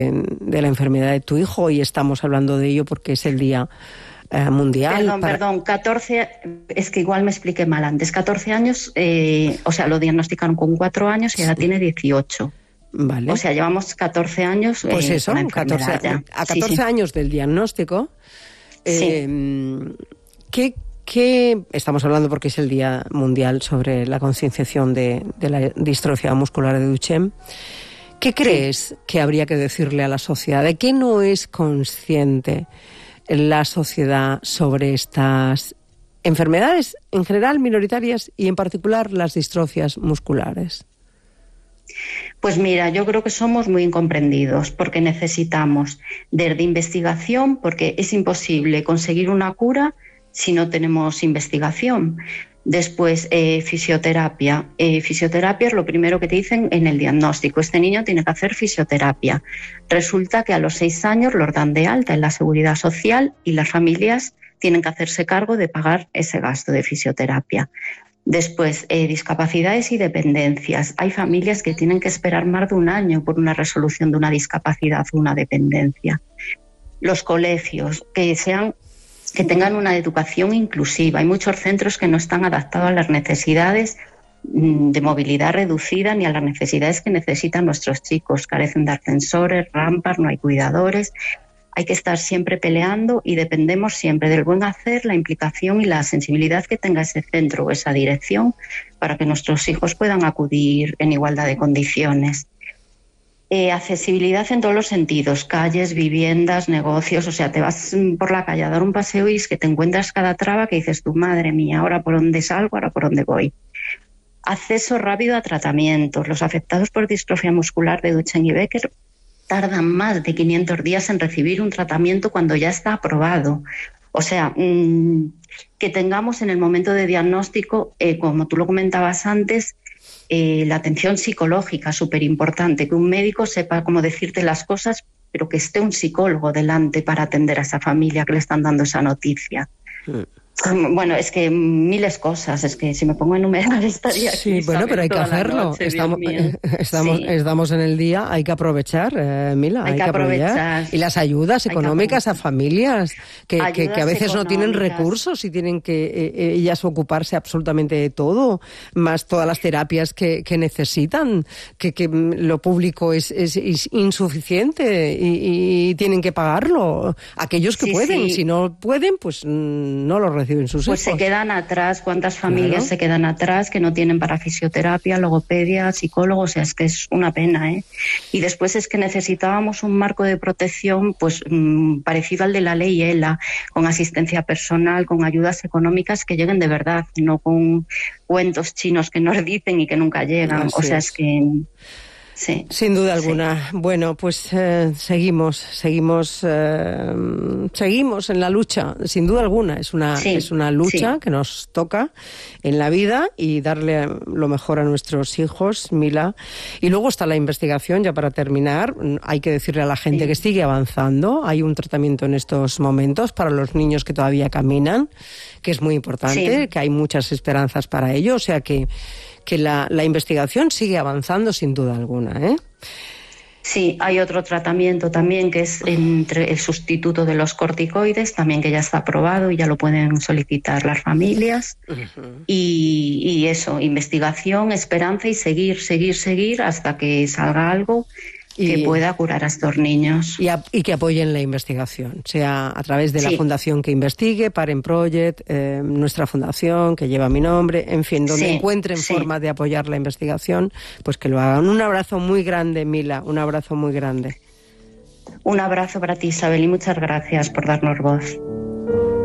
de la enfermedad de tu hijo, y estamos hablando de ello porque es el Día Mundial. Perdón, 14, es que igual me expliqué mal antes. 14 años, o sea, lo diagnosticaron con 4 años y ahora tiene 18. Vale. O sea, llevamos 14 años. Pues eso, con la 14 años del diagnóstico. ¿Qué estamos hablando porque es el Día Mundial sobre la concienciación de la distrofia muscular de Duchenne? ¿Qué crees que habría que decirle a la sociedad? ¿De qué no es consciente la sociedad sobre estas enfermedades en general minoritarias y en particular las distrofias musculares? Pues mira, yo creo que somos muy incomprendidos porque necesitamos de investigación, porque es imposible conseguir una cura si no tenemos investigación. Después, fisioterapia. Fisioterapia es lo primero que te dicen en el diagnóstico. Este niño tiene que hacer fisioterapia. Resulta que a los 6 años los dan de alta en la Seguridad Social y las familias tienen que hacerse cargo de pagar ese gasto de fisioterapia. Después, discapacidades y dependencias. Hay familias que tienen que esperar más de un año por una resolución de una discapacidad o una dependencia. Los colegios, que tengan una educación inclusiva. Hay muchos centros que no están adaptados a las necesidades de movilidad reducida ni a las necesidades que necesitan nuestros chicos. Carecen de ascensores, rampas, no hay cuidadores. Hay que estar siempre peleando y dependemos siempre del buen hacer, la implicación y la sensibilidad que tenga ese centro o esa dirección para que nuestros hijos puedan acudir en igualdad de condiciones. Accesibilidad en todos los sentidos, calles, viviendas, negocios. O sea, te vas por la calle a dar un paseo y es que te encuentras cada traba que dices tú, madre mía, ahora por dónde salgo, ahora por dónde voy. Acceso rápido a tratamientos. Los afectados por distrofia muscular de Duchenne y Becker tardan más de 500 días en recibir un tratamiento cuando ya está aprobado. O sea, que tengamos en el momento de diagnóstico, como tú lo comentabas antes, la atención psicológica, súper importante, que un médico sepa cómo decirte las cosas, pero que esté un psicólogo delante para atender a esa familia que le están dando esa noticia. Bueno, es que miles cosas, es que si me pongo a enumerar estaría aquí. Sí, bueno, pero hay que hacerlo. Noche, estamos en el día, hay que aprovechar, Mila, hay que aprovechar. Y las ayudas económicas a familias que a veces no tienen recursos y tienen que ellas ocuparse absolutamente de todo, más todas las terapias que necesitan, que lo público es insuficiente y tienen que pagarlo. Aquellos que pueden, si no pueden, pues no lo reciben sus hijos. Pues se quedan atrás, ¿cuántas familias se quedan atrás que no tienen para fisioterapia, logopedia, psicólogos? O sea, es que es una pena, ¿eh? Y después es que necesitábamos un marco de protección pues parecido al de la ley ELA, con asistencia personal, con ayudas económicas que lleguen de verdad, no con cuentos chinos que nos dicen y que nunca llegan. Así o sea, es que... Sí, sin duda alguna. Sí. Bueno, pues seguimos en la lucha, sin duda alguna. Es una lucha que nos toca en la vida y darle lo mejor a nuestros hijos, Mila. Y luego está la investigación, ya para terminar. Hay que decirle a la gente que sigue avanzando. Hay un tratamiento en estos momentos para los niños que todavía caminan, que es muy importante, que hay muchas esperanzas para ello. O sea que la investigación sigue avanzando sin duda alguna, ¿eh? Sí, hay otro tratamiento también que es el sustituto de los corticoides, también que ya está aprobado y ya lo pueden solicitar las familias. Y eso, investigación, esperanza y seguir hasta que salga algo que pueda curar a estos niños. Y que apoyen la investigación, sea a través de la fundación que investigue, Parent Project, nuestra fundación que lleva mi nombre, en fin, donde encuentren forma de apoyar la investigación, pues que lo hagan. Un abrazo muy grande, Mila, un abrazo muy grande. Un abrazo para ti, Isabel, y muchas gracias por darnos voz.